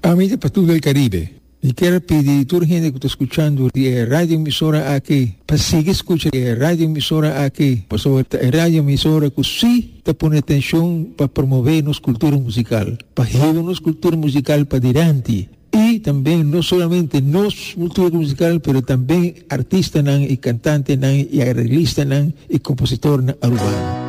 Amiga para todo el Caribe, y quiero pedir a toda la gente que está escuchando la radio emisora aquí, para seguir escuchando la radio emisora aquí, por sobre la radio emisora que sí te pone atención para promover nuestra cultura musical, para llevar nuestra cultura musical para adelante. Y también no solamente nuestra cultura musical, pero también artistas y cantantes y arreglistas y compositores urbanos.